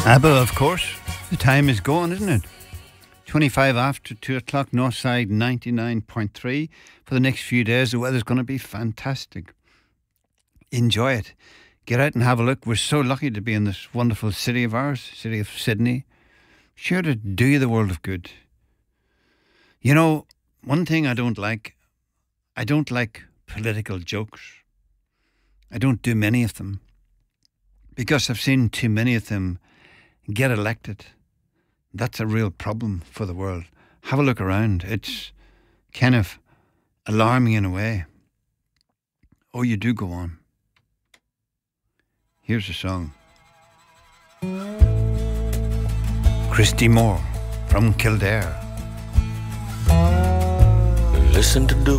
ABBA, of course. The time is going, isn't it? 25 after 2 o'clock, Northside 99.3. For the next few days, the weather's going to be fantastic. Enjoy it. Get out and have a look. We're so lucky to be in this wonderful city of ours, city of Sydney. Sure to do you the world of good. You know, one thing I don't like political jokes. I don't do many of them because I've seen too many of them get elected. That's a real problem for the world. Have a look around. It's kind of alarming in a way. Oh, you do go on. Here's a song. Christy Moore from Kildare. Listen to the